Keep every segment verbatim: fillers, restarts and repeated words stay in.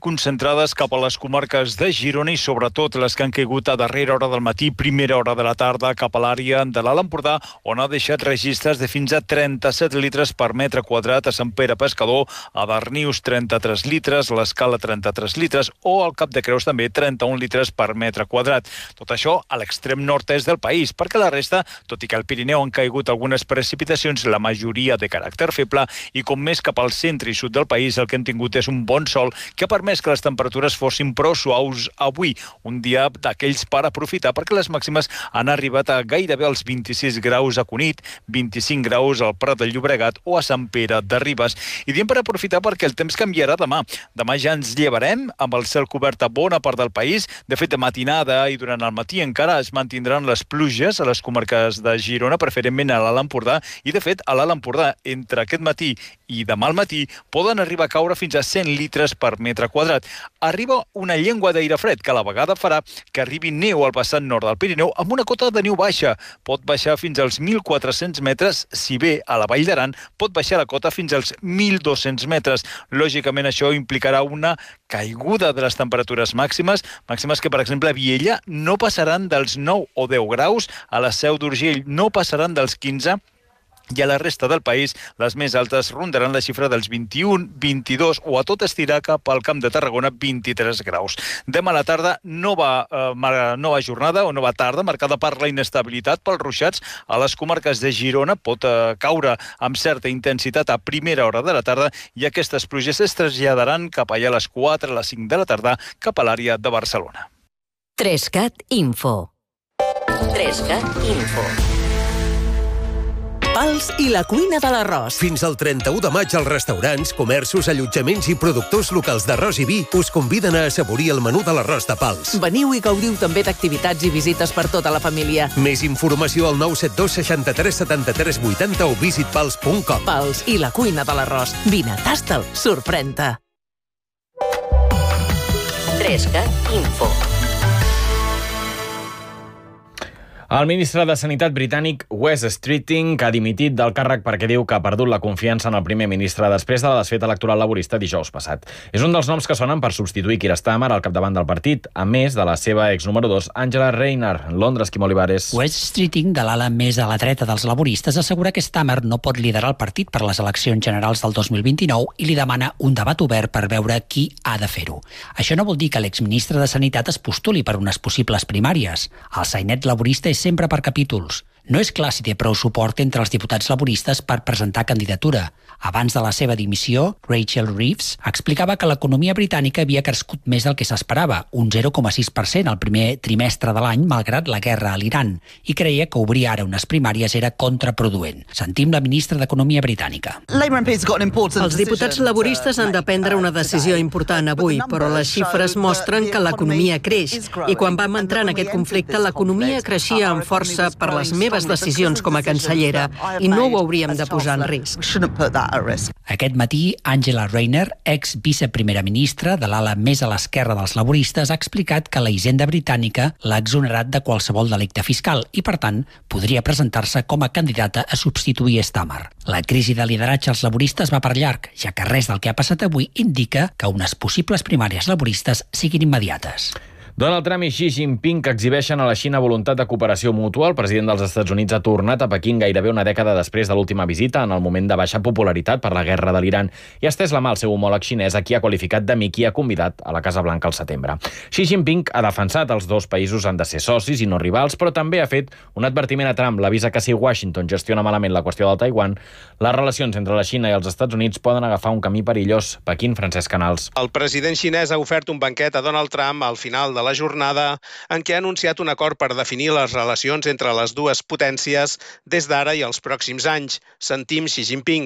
concentrades cap a les comarques de Girona i sobretot les que han caigut a darrera hora del matí, primera hora de la tarda, cap a l'àrea de l'Alt Empordà, on ha deixat registres de fins a trenta-set litres per metre quadrat, a Sant Pere Pescador, a Darnius trenta-tres litres, l'Escala trenta-tres litres o al Cap de Creus també trenta-un litres per metre quadrat. Tot això a l'extrem nord-est del país, perquè la resta, tot i que al Pirineu han caigut algunes precipitacions, la majoria de caràcter feble, i com més cap al centre i sud del país el que hem tingut és un bon sol que ha permès que les temperatures fossin prou suaus avui, un dia d'aquells per aprofitar, perquè les màximes han arribat a gairebé als vint-i-sis graus a Cunit, vint-i-cinc graus al Prat de Llobregat o a Sant Pere de Ribes. I diem per aprofitar perquè el temps canviarà demà. Demà ja ens llevarem amb el cel cobert a bona part del país. De fet, de matinada i durant el matí encara es mantindran les pluges a les comarques de Girona, preferentment a l'Alt Empordà, i de fet a l'Alt Empordà entre aquest matí i demà al matí poden arribar a caure fins a cent litres per metre quadrat. Arriba una llengua d'aire fred que a la vegada farà que arribi neu al vessant nord del Pirineu amb una cota de neu baixa. Pot baixar fins als mil quatre-cents metres, si bé a la Vall d'Aran pot baixar la cota fins als mil dos-cents metres. Lògicament això implicarà una caiguda de les temperatures màximes, màximes que per exemple a Viella no passaran dels nou o deu graus, a la Seu d'Urgell no passaran dels quinze, i a la resta del país les més altes rondaran la xifra dels vint-i-un, vint-i-dos o a tot estirar cap al Camp de Tarragona vint-i-tres graus. Demà a la tarda nova, eh, nova jornada o nova tarda marcada per la inestabilitat, pels ruixats. A les comarques de Girona pot eh, caure amb certa intensitat a primera hora de la tarda i aquestes pluges es traslladaran cap allà a les quatre, a les cinc de la tarda cap a l'àrea de Barcelona. Trescat Info. Trescat Info. Pals i la cuina de l'arròs. Fins al trenta-u de maig als restaurants, comerços, allotjaments i productors locals d'arròs i vi us conviden a assaborir el menú de l'arròs de Pals. Veniu i gaudiu també d'activitats i visites per tota la família. Més informació al nou set dos seixanta-tres setanta-tres vuitanta o visit pals punt com. Pals i la cuina de l'arròs. Vine, tasta'l, sorprèn-te. Trescat Info. El ministre de Sanitat britànic Wes Streeting ha dimitit del càrrec perquè diu que ha perdut la confiança en el primer ministre després de la desfeta electoral laborista dijous passat. És un dels noms que sonen per substituir Keir Starmer al capdavant del partit, a més de la seva ex número dos, Angela Rayner. Londres, Quim Olivares. Wes Streeting, de l'ala més a la dreta dels laboristes, assegura que Starmer no pot liderar el partit per les eleccions generals del dos mil vint-i-nou i li demana un debat obert per veure qui ha de fer-ho. Això no vol dir que l'exministre de Sanitat es postuli per unes possibles primàries. El sainet laborista és sempre per capítols. No és clar si té prou suport entre els diputats laboristes per presentar candidatura. Abans de la seva dimissió, Rachel Reeves explicava que l'economia britànica havia crescut més del que s'esperava, un zero coma sis per cent al primer trimestre de l'any, malgrat la guerra a l'Iran, i creia que obrir ara unes primàries era contraproduent. Sentim la ministra d'Economia britànica. Els diputats laboristes han de prendre una decisió important avui, però les xifres mostren que l'economia creix. I quan vam entrar en aquest conflicte, l'economia creixia amb força per les meves decisions com a cancellera i no ho hauríem de posar en risc. Aquest matí, Angela Rayner, ex-viceprimera ministra de l'ala més a l'esquerra dels laboristes, ha explicat que la Hisenda britànica l'ha exonerat de qualsevol delicte fiscal i, per tant, podria presentar-se com a candidata a substituir Starmer. La crisi de lideratge als laboristes va per llarg, ja que res del que ha passat avui indica que unes possibles primàries laboristes siguin immediates. Donald Trump i Xi Jinping exhibeixen a la Xina voluntat de cooperació mútua. El president dels Estats Units ha tornat a Pequín gairebé una dècada després de l'última visita, en el moment de baixa popularitat per la guerra de l'Iran, i ha estès la mà al seu homòleg xinès, a qui ha qualificat d'amic i ha convidat a la Casa Blanca al setembre. Xi Jinping ha defensat els dos països han de ser socis i no rivals, però també ha fet un advertiment a Trump. L'avisa que si Washington gestiona malament la qüestió del Taiwan, les relacions entre la Xina i els Estats Units poden agafar un camí perillós. Pequín, Francesc Canals. El president xinès ha ofert un banquet a Donald Trump al final de la jornada en què ha anunciat un acord per definir les relacions entre les dues potències des d'ara i els pròxims anys. Sentim Xi Jinping.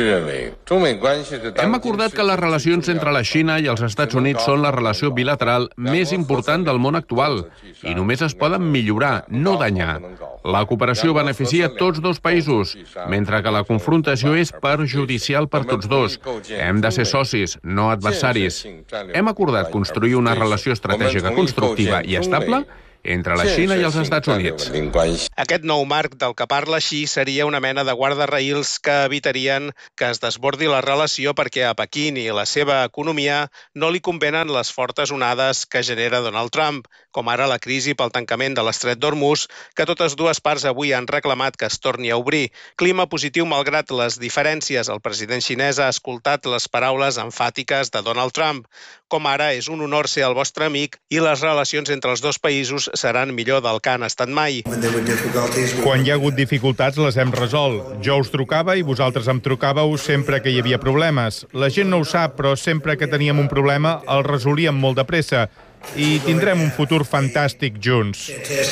Hem acordat que les relacions entre la Xina i els Estats Units són la relació bilateral més important del món actual i només es poden millorar, no danyar. La cooperació beneficia tots dos països, mentre que la confrontació és perjudicial per tots dos. Hem de ser socis, no adversaris. Hem acordat construir una relació estratègica constructiva i estable entre la Xina i els Estats Units. Aquest nou marc del que parla Xi seria una mena de guardarraïls que evitarien que es desbordi la relació perquè a Pequín i la seva economia no li convenen les fortes onades que genera Donald Trump, com ara la crisi pel tancament de l'estret d'Hormuz, que totes dues parts avui han reclamat que es torni a obrir. Clima positiu malgrat les diferències. El president xinès ha escoltat les paraules emfàtiques de Donald Trump, com ara és un honor ser el vostre amic i les relacions entre els dos països seran millor del que han estat mai. Quan hi ha hagut dificultats les hem resolt. Jo us trucava i vosaltres em trucàveu sempre que hi havia problemes. La gent no ho sap, però sempre que teníem un problema el resolíem molt de pressa i tindrem un futur fantàstic junts.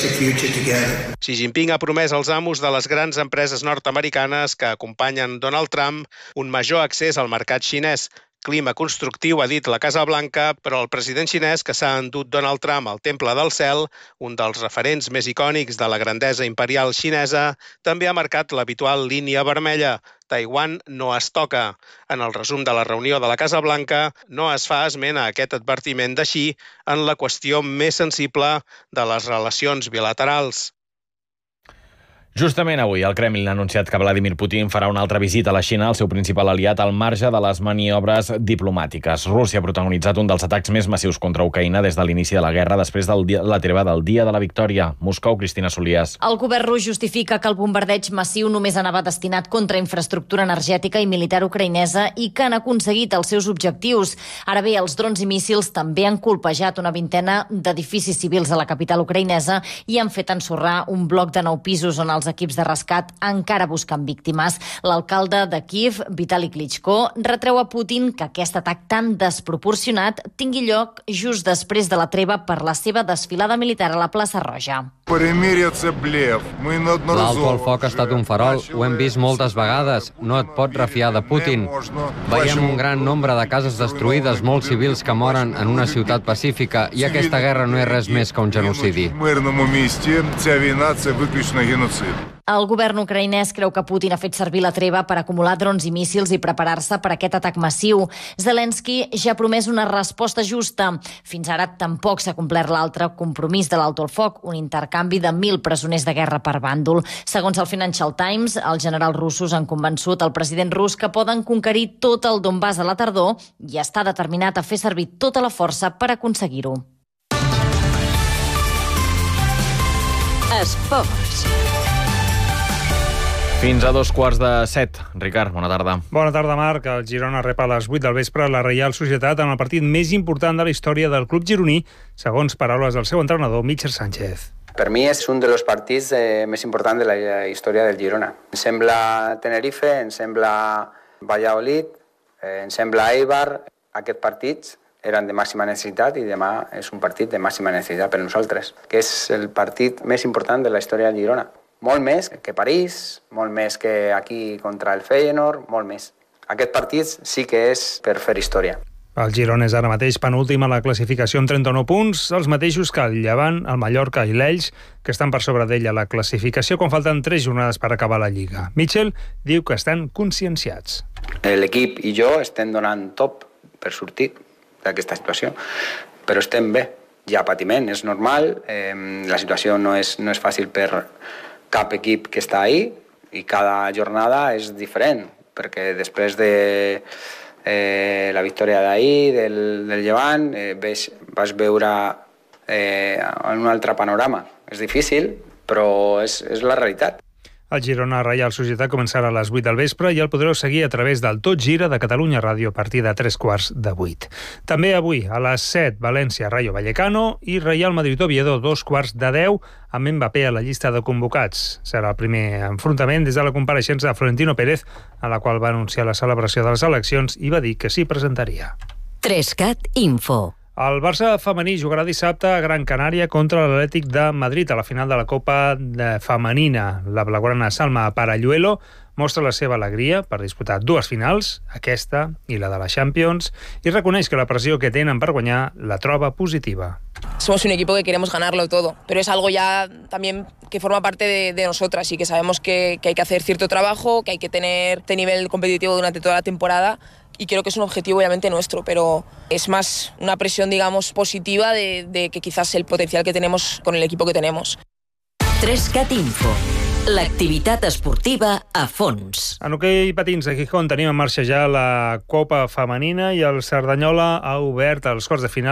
Xi Jinping ha promès als amos de les grans empreses nord-americanes que acompanyen Donald Trump un major accés al mercat xinès. Clima constructiu, ha dit la Casa Blanca, però el president xinès que s'ha endut Donald Trump al Temple del Cel, un dels referents més icònics de la grandesa imperial xinesa, també ha marcat l'habitual línia vermella. Taiwan no es toca. En el resum de la reunió de la Casa Blanca no es fa esment a aquest advertiment de Xi en la qüestió més sensible de les relacions bilaterals. Justament avui, el Kremlin ha anunciat que Vladimir Putin farà una altra visita a la Xina, el seu principal aliat, al marge de les maniobres diplomàtiques. Rússia ha protagonitzat un dels atacs més massius contra Ucraïna des de l'inici de la guerra, després de la treva del Dia de la Victòria. Moscou, Cristina Solias. El govern rus justifica que el bombardeig massiu només anava destinat contra infraestructura energètica i militar ucraïnesa i que han aconseguit els seus objectius. Ara bé, els drons i míssils també han colpejat una vintena d'edificis civils a la capital ucraïnesa i han fet ensorrar un bloc de nou pisos on els Els equips de rescat encara busquen víctimes. L'alcalde de Kíev, Vitali Klitschko, retreu a Putin que aquest atac tan desproporcionat tingui lloc just després de la treva per la seva desfilada militar a la plaça Roja. L'alto al foc ha estat un farol, ho hem vist moltes vegades, no et pots refiar de Putin. Veiem un gran nombre de cases destruïdes, molts civils que moren en una ciutat pacífica i aquesta guerra no és res més que un genocidi. El govern ucraïnès creu que Putin ha fet servir la treva per acumular drons i míssils i preparar-se per aquest atac massiu. Zelensky ja ha promès una resposta justa. Fins ara tampoc s'ha complert l'altre compromís de l'alto al foc, un intercanvi de mil presoners de guerra per bàndol. Segons el Financial Times, els generals russos han convençut el president rus que poden conquerir tot el Donbass a la tardor i està determinat a fer servir tota la força per aconseguir-ho. Esports. Fins a dos quarts de set. Ricard, bona tarda. Bona tarda, Marc. El Girona rep a les vuit del vespre la Reial Societat en el partit més important de la història del club gironí, segons paraules del seu entrenador, Michel Sánchez. Per mi és un dels partits eh, més importants de la història del Girona. Em sembla Tenerife, em sembla Valladolid, eh, em sembla Eibar. Aquests partits eren de màxima necessitat i demà és un partit de màxima necessitat per nosaltres, que és el partit més important de la història del Girona. Molt més que París, molt més que aquí contra el Feyenoord, molt més. Aquest partit sí que és per fer història. El Girona és ara mateix penúltim a la classificació amb trenta-nou punts, els mateixos que el Llevant, el Mallorca i l'Elx, que estan per sobre d'ell a la classificació quan falten tres jornades per acabar la Lliga. Michel diu que estan conscienciats. L'equip i jo estem donant top per sortir d'aquesta situació, però estem bé. Hi ha patiment, és normal, eh, la situació no és, no és fàcil per cap equip que està ahí i cada jornada és diferent, perquè després de eh, la victòria d'ahir, del, del Llevant, eh, ves, vas veure eh, un altre panorama. És difícil, però és, és la realitat. El Girona Reial Societat començarà a les vuit del vespre i el podreu seguir a través del Tot Gira de Catalunya Ràdio a partir de tres quarts de vuit. També avui, a les set, València Rayo Vallecano i Real Madrid Oviedo, dos quarts de deu, amb Mbappé a la llista de convocats. Serà el primer enfrontament des de la compareixença de Florentino Pérez, a la qual va anunciar la celebració de les eleccions i va dir que s'hi presentaria. Trescat Info. El Barça femení jugarà dissabte a Gran Canària contra l'Atlètic de Madrid a la final de la Copa Femenina. La blaugrana Salma Paralluelo mostra la seva alegria per disputar dues finals, aquesta i la de la Champions, i reconeix que la pressió que tenen per guanyar la troba positiva. Somos un equipo que queremos ganarlo todo, pero es algo ya también que forma parte de, de nosotras y que sabemos que, que hay que hacer cierto trabajo, que hay que tener este nivel competitivo durante toda la temporada, y creo que es un objetivo obviamente nuestro, pero es más una presión, digamos, positiva de, de que quizás el potencial que tenemos con el equipo que tenemos. tres cat Info. L'activitat esportiva a fons. En hoquei patins a Gijón tenim en marxa ja la Copa Femenina i el Cerdanyola ha obert els quarts de final